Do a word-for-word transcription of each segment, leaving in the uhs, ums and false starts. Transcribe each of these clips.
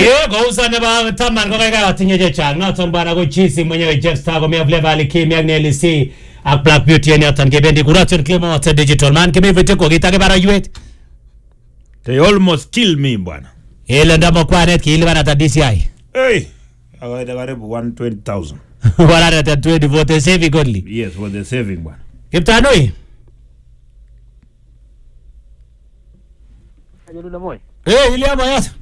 Eh, kauza neba taman ko kaya atinye chechang noton bwana ko chisi mwenyewe Jeff Star ko mia Flavor Aliki ak Nelly C ak Black Beauty en yoton kebendi kuration Clement Digital man kemevete ko kitake bara yuet. They almost killed me bwana. Ile ndamo kwanet kiilibana ta D C I. Hey, akaida karibu one hundred twenty thousand. one hundred twenty for the saving only. Yes, for the saving bwana. Kiptanoi. Ajelula moy. Eh, ile hapo yote.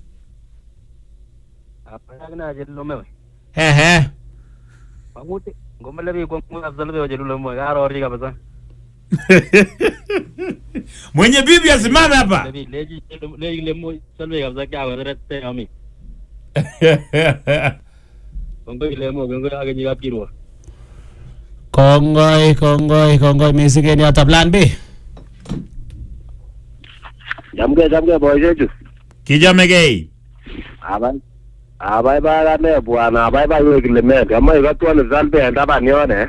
Apa na ajelula moy. Eh eh. Panguti ngomele bi kwa mzalbe ajelula moy. Garo ori kabisa. Mwenye bibi asimame hapa. Leji leji le moy salbe kabisa kya warete ami. Kongoi le moy kongoi age nyiga pirwa. Kongoi kongoi kongoi misigeni ata plan B. Jamge jamge boy jeju. Kijamegei. Abai. Abai ba ne bwana, abai ba yo kile kama ikatwa ni zalbe ndaba nione.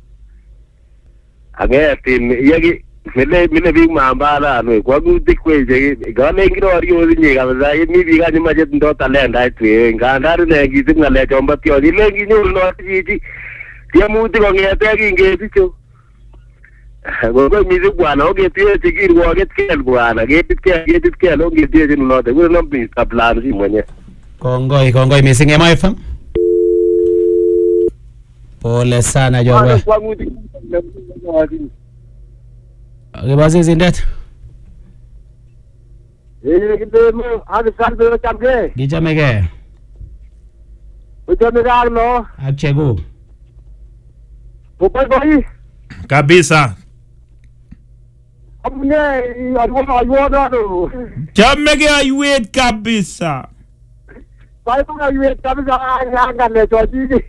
Age tin yegi mile mile big mambala no kwa gudik kweje gane ngiro ari ozinye kabisa ni biga ni majet ndo talenda itwe ngandari ne gizik ngale jomba tio ni lengi nyuru no tiji tia muti ko ngete kinge ticho gogo mizi bwana oge tie tigir wo get kel bwana get kel get kel oge tie jinu no de wo no bi plan si mwenye Kongoi kongoi missing M F M. Pole sana jogo. Kibasi zindet. Eh kidemo ag salbe chamge. Gichamege. Uchamega no. Achegu. Popai boy. Kabisa. Amne alwa alwa no. Jamege ayuet kabisa. Pai pa ayuet kabisa anga ne choji.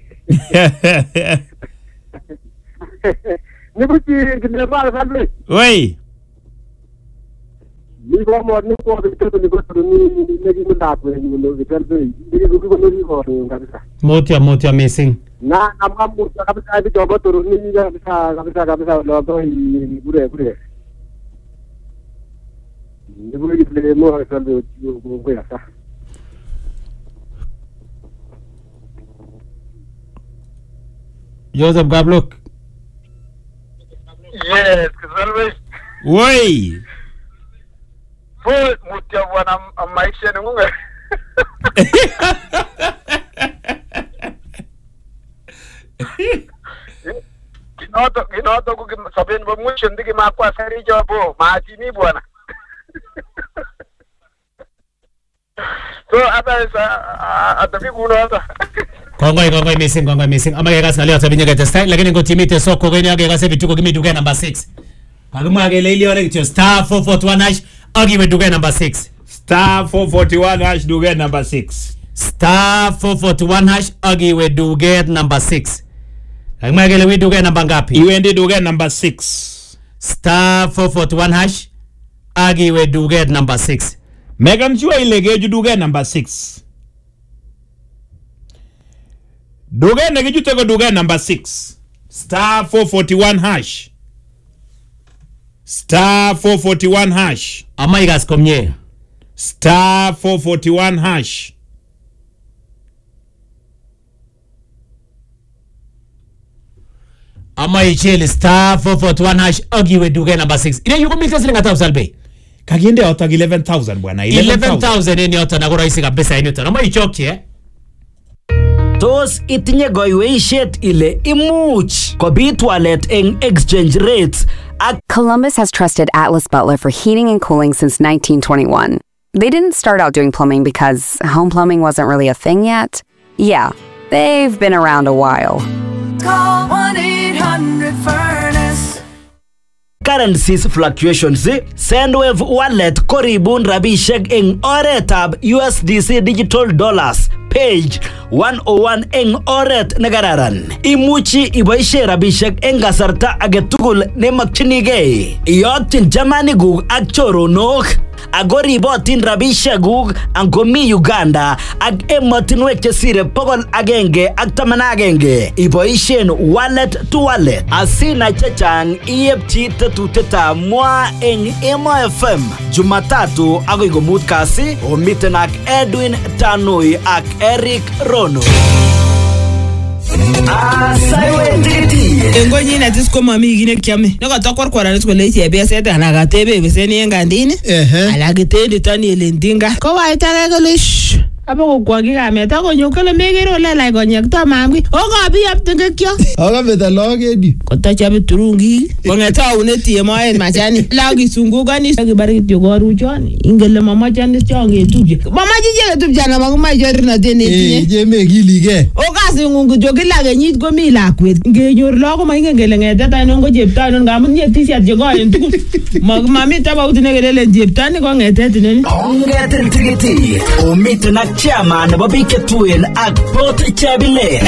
Ni buti kidema salbe. Oi. Ni ko mo ni ko de to ni ko ni ni ni nda ko ni no de kan de ni ko ko ni ko kabisa. Motia motia missing. Na amam mo kabisa bi jogo to ni kabisa kabisa kabisa lo to ni gure gure. Ni gure le mo salbe ko ko ya sa. Joseph Gablok. Yes, salve. Oi. Fue mutia bwana maisha ni mungu. Kinoto kinoto kukisaben bo mwisho ndiki makwa sari jobo maachini bwana. So hata sa atafi kunoza. Kongoi kongoi missing kongoi missing. Amage gas ngalio sabinye gete style lakini ngo timite soko gani age gas bituko gimi duka number six. Kaguma ge leili ole kityo star four forty-one hash agi we duka number six. Star four forty-one hash do get number six. Star four forty-one hash agi we do get number six. Kaguma ge lewi do get number ngapi? Iwendi do get number six. Star four forty-one hash agi we do get number six. Megan sure ilege ju do get number six. Do get nege ju tego do get number six. Star four forty-one hash. Star four forty-one hash. Ama igas komye. Star four forty-one hash. Ama ichele star four forty-one hash agi we do get number six. Ile yuko mita silinga tabu salbe. Kagiende otag eleven thousand bwana. eleven thousand eni yoto na kuraisi kabisa eni yoto. Ama ichoki eh. Tos itinye goiweishet ile imuch kobit walet eng exchange rates. Columbus has trusted Atlas Butler for heating and cooling since nineteen twenty-one. They didn't start out doing plumbing because home plumbing wasn't really a thing yet. Yeah, they've been around a while. Call one eight hundred furnace. Currencies fluctuations, Sendwave wallet koribun rabishek eng oretab U S D C digital dollars. page one oh one eng oret nekararan. Imuchi iboishe rabishek eng kasarta age tugul nemakchinigei. Iyokyin chamanikuk ak choronok. Ako ribotin rabishekuk angomi Uganda ak emotinwek chesire pokol agenge ak taman agenge. Iboishen wallet to wallet. Asina chechang iepchi tetuteta mwa eng Emo F M Jumatatu agoi komut kasi omiten ak Edwin Tanui ak Eric Rono. Engo nyina tis ko mami gine kyame naka takwar kwara ko le che beset ana ga tebe beseni engandini ala gitendi tani elendinga ko wa itare ko lish abo ko gi ga meta ko nyokolo megero la la go nyak to mamgi o ga bi ap tinga kyo o ga beta logedi ko ta chabe turungi ko ngeta uneti mo en machani lagi sungu gani gi bari ti go rujon ingele mama chani chonge tubje mama jije tubje na magu mai jori na deni eh je me gilige o ga singu jogi la ga nyit go mi la kwet nge nyor logo ma ingele ngeta ta no go jepta no ga mun nyeti sia je go en tuku mag mami ta ba utine gele jepta ni go ngeta tineni ngeta tigiti o mitna chairman nebo biik chetuen ak Port Chabile.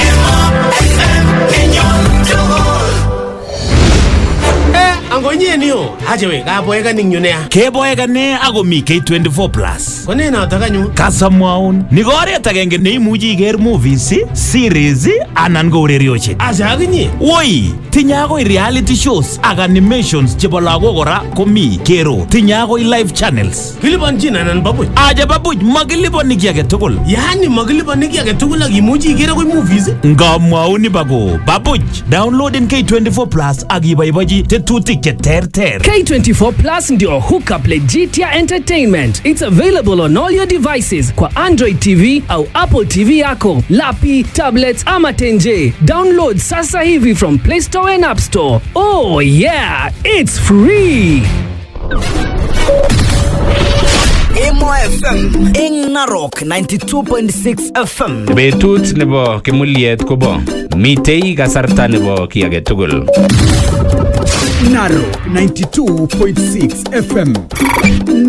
Angonye niyo hajewe kaboeka ning yunea Keboeka ne ako mi K twenty-four plus. Kone na takanyu Kasamwaun ni oret agenge neimuchi iker movies, series anan ko urerioshek. Acha akinye Woi, tinye akoi reality shows ak animations chebo lagok kora komi kero. Tinye akoi live channels. Kilipanchin anan babuch? Aja babuch makilipani ki age tugul. Yani makilipani ki age tugul ak imuchi iker akoi movies? Ngamwaun bako babuch downloading K twenty-four plus ak ibaibaji tetutik che terter. K twenty-four Plus ndio hookup Legitia Entertainment. It's available on all your devices kwa Android T V au Apple T V yako, lapi, tablets ama tenje. Download sasa hivi from Play Store and App Store. Oh yeah, it's free. Emo F M ing Narok ninety-two point six F M. Betut nebo kimuliet kobo mitei kasarta nebo ki age tugul. Narok ninety-two point six F M.